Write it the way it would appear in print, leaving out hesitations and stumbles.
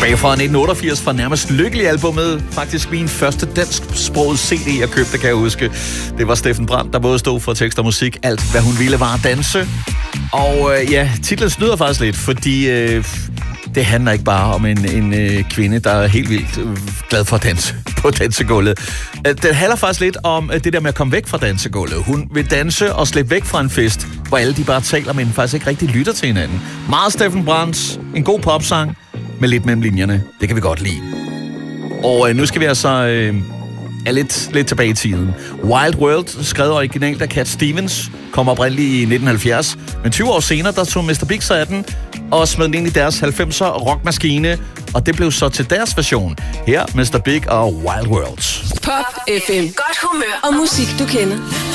Tilbage fra 1988, fra nærmest Lykkelig albumet. Faktisk min første dansksproget CD, jeg købte, kan jeg huske. Det var Steffen Brandt, der både stod for tekst og musik. Alt, hvad hun ville, var at danse. Og ja, titlen snyder faktisk lidt, fordi det handler ikke bare om en kvinde, der er helt vildt glad for at danse på dansegulvet. Det handler faktisk lidt om det der med at komme væk fra dansegulvet. Hun vil danse og slippe væk fra en fest, hvor alle de bare taler, men faktisk ikke rigtig lytter til hinanden. Meget Steffen Brandt, en god popsang med lidt mellem linjerne. Det kan vi godt lide. Og nu skal vi altså lidt tilbage i tiden. Wild World, skrevet originalt af Cat Stevens, kom oprindeligt i 1970. Men 20 år senere, der tog Mr. Big sig af den og smed den ind i deres 90'er rockmaskine. Og det blev så til deres version. Her Mr. Big og Wild World. Pop FM. Godt humør og musik, du kender.